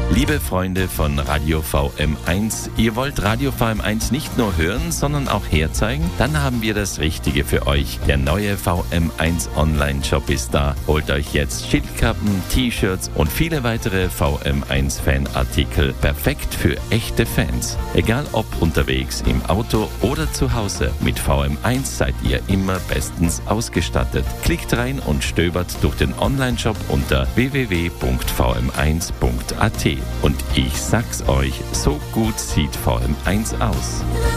Liebe Freunde von Radio VM1, ihr wollt Radio VM1 nicht nur hören, sondern auch herzeigen? Dann haben wir das Richtige für euch. Der neue VM1 Online-Shop ist da. Holt euch jetzt Schildkappen, T-Shirts und viele weitere VM1-Fanartikel. Perfekt für echte Fans. Egal ob unterwegs, im Auto oder zu Hause. Mit VM1 seid ihr immer bestens ausgestattet. Klickt rein und stöbert durch den Online-Shop unter www.vm1.at. Und ich sag's euch, so gut sieht VM1 aus.